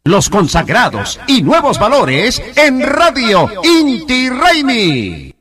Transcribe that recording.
Los consagrados y nuevos valores en Radio Inti Raymi.